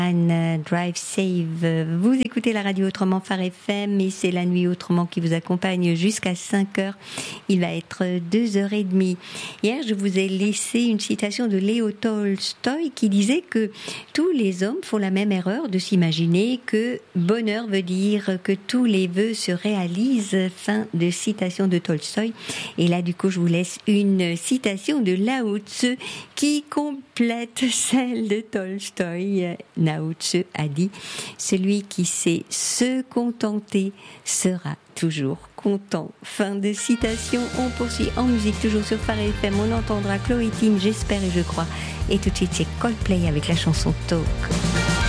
Drive Save. Vous écoutez la radio Autrement Phare FM et c'est la nuit autrement qui vous accompagne jusqu'à 5h. Il va être 2h30. Hier, je vous ai laissé une citation de Léo Tolstoï qui disait que tous les hommes font la même erreur de s'imaginer que bonheur veut dire que tous les vœux se réalisent. Fin de citation de Tolstoï. Et là, du coup, je vous laisse une citation de Lao Tzu qui complète celle de Tolstoï. Lao Tzu a dit « Celui qui sait se contenter sera toujours content ». Fin de citation. On poursuit en musique, toujours sur Phare FM. On entendra Chloé Tim, J'espère et je crois. Et tout de suite, c'est Coldplay avec la chanson Talk.